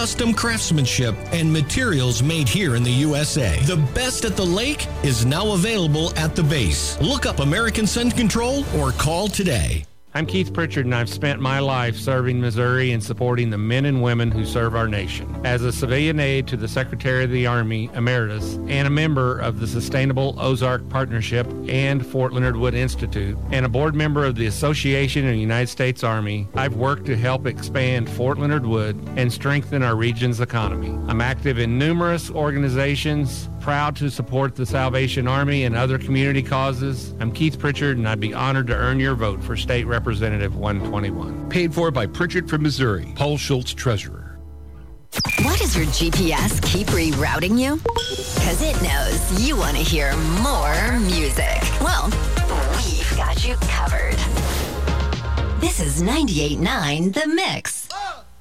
custom craftsmanship and materials made here in the USA. The best at the lake is now available at the base. Look up American Sun Control or call today. I'm Keith Pritchard, and I've spent my life serving Missouri and supporting the men and women who serve our nation. As a civilian aide to the Secretary of the Army Emeritus and a member of the Sustainable Ozark Partnership and Fort Leonard Wood Institute, and a board member of the Association of the United States Army, I've worked to help expand Fort Leonard Wood and strengthen our region's economy. I'm active in numerous organizations, proud to support the Salvation Army and other community causes. I'm Keith Pritchard, and I'd be honored to earn your vote for State Representative 121. Paid for by Pritchard from Missouri. Paul Schultz, Treasurer. Why does your GPS keep rerouting you? Because it knows you want to hear more music. Well, we've got you covered. This is 98.9 The Mix.